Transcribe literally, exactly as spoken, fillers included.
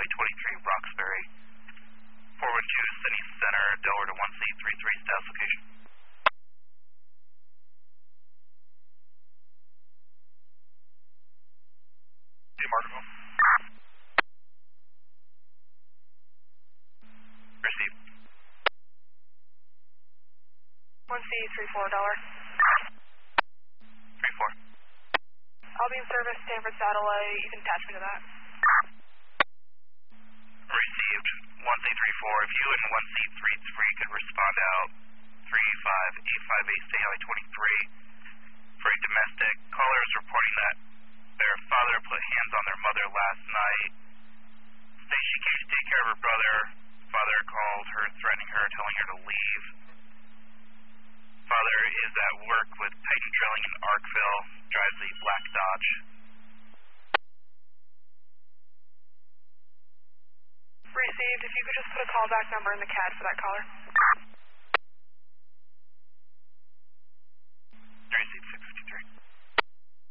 Highway twenty-three, Roxbury. four one two, Sunny Center, Delaware to one C three three, status location. Hey, Martinville. Received. one C three four, Delaware. three four. I'll be in service, Stanford Satellite. You can attach me to that. Received. one C three four. If you and one C three three could respond out, three five eight five eight, State Highway twenty-three. For a domestic, caller is reporting that their father put hands on their mother last night. States she came to take care of her brother. Father called her, threatening her, telling her to leave. Father is at work with Titan Drilling in Arkville, drives a black Dodge. Received. If you could just put a callback number in the C A D for that caller.